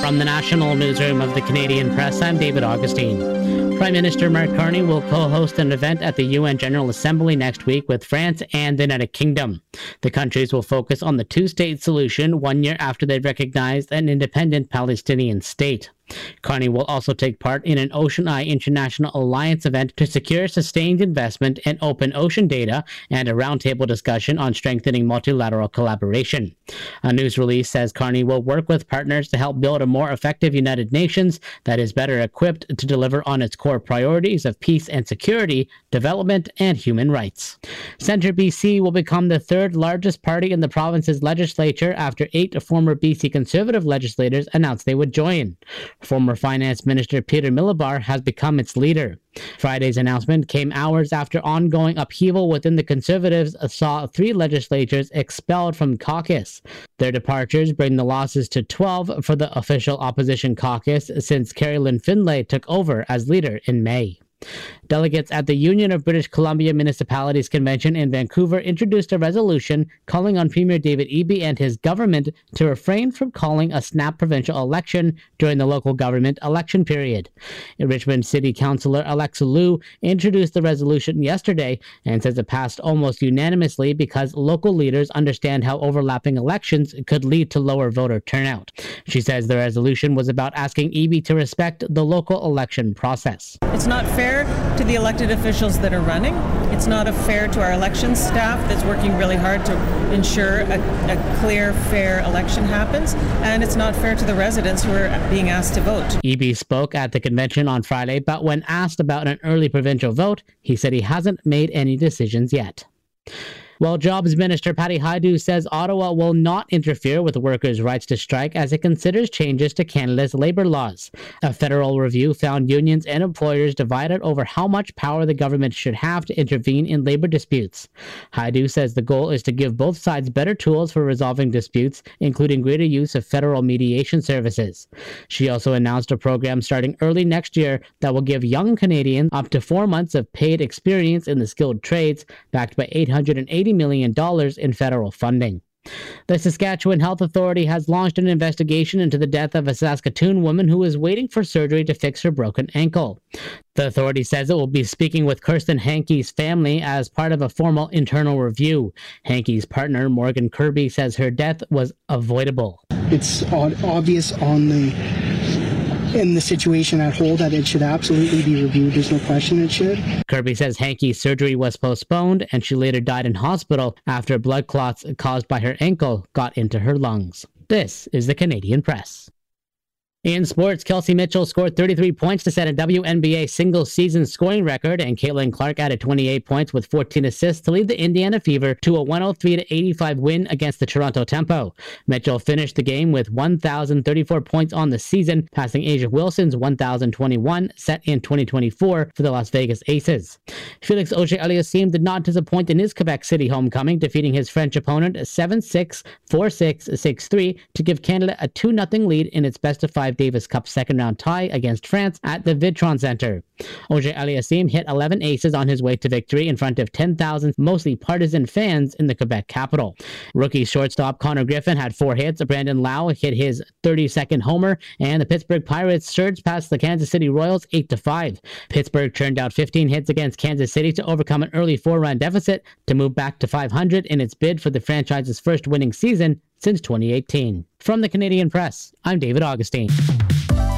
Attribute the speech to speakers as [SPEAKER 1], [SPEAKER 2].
[SPEAKER 1] From the National Newsroom of the Canadian Press, I'm David Augustine. Prime Minister Mark Carney will co-host an event at the UN General Assembly next week with France and the United Kingdom. The countries will focus on the two-state solution 1 year after they recognized an independent Palestinian state. Carney will also take part in an Ocean Eye International Alliance event to secure sustained investment in open ocean data and a roundtable discussion on strengthening multilateral collaboration. A news release says Carney will work with partners to help build a more effective United Nations that is better equipped to deliver on its core priorities of peace and security, development, and human rights. Centre BC will become the third largest party in the province's legislature after 8 former BC Conservative legislators announced they would join. Former Finance Minister Peter Milibar has become its leader. Friday's announcement came hours after ongoing upheaval within the Conservatives saw 3 legislators expelled from caucus. Their departures bring the losses to 12 for the official opposition caucus since Carrie Lynn Findlay took over as leader in May. Delegates at the Union of British Columbia Municipalities Convention in Vancouver introduced a resolution calling on Premier David Eby and his government to refrain from calling a snap provincial election during the local government election period. Richmond City Councillor Alexa Liu introduced the resolution yesterday and says it passed almost unanimously because local leaders understand how overlapping elections could lead to lower voter turnout. She says the resolution was about asking Eby to respect the local election process.
[SPEAKER 2] It's not fair to the elected officials that are running. It's not fair to our elections staff that's working really hard to ensure a clear, fair election happens. And it's not fair to the residents who are being asked to vote.
[SPEAKER 1] Eby spoke at the convention on Friday, but when asked about an early provincial vote, he said he hasn't made any decisions yet. Well, Jobs Minister Patty Hajdu says Ottawa will not interfere with workers' rights to strike as it considers changes to Canada's labour laws. A federal review found unions and employers divided over how much power the government should have to intervene in labour disputes. Hajdu says the goal is to give both sides better tools for resolving disputes, including greater use of federal mediation services. She also announced a program starting early next year that will give young Canadians up to 4 months of paid experience in the skilled trades, backed by $880 million in federal funding. The Saskatchewan Health Authority has launched an investigation into the death of a Saskatoon woman who is waiting for surgery to fix her broken ankle. The authority says it will be speaking with Kirsten Hankey's family as part of a formal internal review. Hankey's partner, Morgan Kirby, says her death was avoidable.
[SPEAKER 3] It's obvious in the situation at whole that it should absolutely be reviewed. There's no question it should.
[SPEAKER 1] Kirby says Hankey's surgery was postponed and she later died in hospital after blood clots caused by her ankle got into her lungs. This is the Canadian Press. In sports, Kelsey Mitchell scored 33 points to set a WNBA single-season scoring record, and Caitlin Clark added 28 points with 14 assists to lead the Indiana Fever to a 103-85 win against the Toronto Tempo. Mitchell finished the game with 1,034 points on the season, passing Asia Wilson's 1,021 set in 2024 for the Las Vegas Aces. Felix Auger-Aliassime did not disappoint in his Quebec City homecoming, defeating his French opponent 7-6, 4-6, 6-3 to give Canada a 2-0 lead in its best-of-5 Davis Cup second-round tie against France at the Vidtron Center. Auger-Aliassime hit 11 aces on his way to victory in front of 10,000 mostly partisan fans in the Quebec capital. Rookie shortstop Connor Griffin had 4 hits, Brandon Lau hit his 32nd homer, and the Pittsburgh Pirates surged past the Kansas City Royals 8-5. Pittsburgh turned out 15 hits against Kansas City to overcome an early 4-run deficit to move back to 500 in its bid for the franchise's first winning season since 2018. From the Canadian Press, I'm David Augustine.